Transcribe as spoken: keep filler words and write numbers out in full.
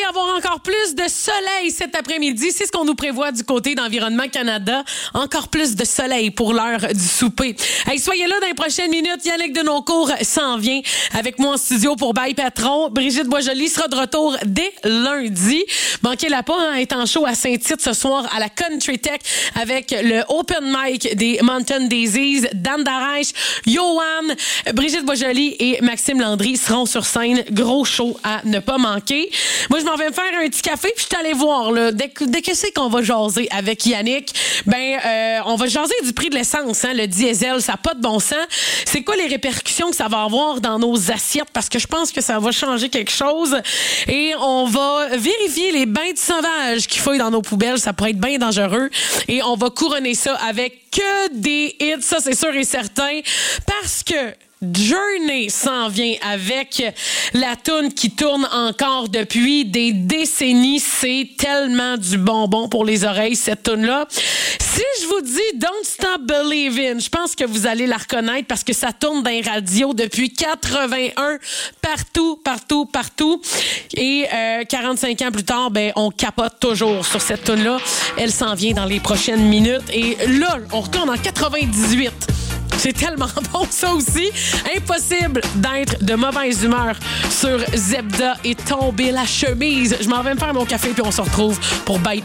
avoir encore plus de soleil cet après-midi. C'est ce qu'on nous prévoit du côté d'Environnement Canada. Encore plus de soleil pour l'heure du souper. Hey, soyez là dans les prochaines minutes. Yannick Denoncourt s'en vient avec moi en studio pour Bye Patron. Brigitte Boisjoli sera de retour dès lundi. Manquez-la pas, hein, est en show à Saint-Tite ce soir à la Country Tech avec le open mic des Mountain Daisies. Dan Darèche, Johan, Brigitte Boisjoli et Maxime Landry seront sur scène. Gros show à ne pas manquer. Moi, je m'en vais me faire un petit café puis je suis allée voir là, dès, dès que c'est qu'on va jaser avec Yannick, ben euh, on va jaser du prix de l'essence, hein, le diesel, ça n'a pas de bon sens. C'est quoi les répercussions que ça va avoir dans nos assiettes? Parce que je pense que ça va changer quelque chose. Et on va vérifier les bains de sauvages qui fouillent dans nos poubelles. Ça pourrait être bien dangereux. Et on va couronner ça avec que des hits, ça c'est sûr et certain. Parce que Journey s'en vient avec la toune qui tourne encore depuis des décennies. C'est tellement du bonbon pour les oreilles, cette toune-là. Si je vous dis Don't Stop Believin', je pense que vous allez la reconnaître parce que ça tourne dans les radios depuis quatre-vingt-un, partout, partout, partout. Et euh, quarante-cinq ans plus tard, ben on capote toujours sur cette toune-là. Elle s'en vient dans les prochaines minutes. Et là, on retourne en quatre-vingt-dix-huit. C'est tellement bon, ça aussi. Impossible d'être de mauvaise humeur sur Zebda et tomber la chemise. Je m'en vais me faire mon café puis on se retrouve pour Bye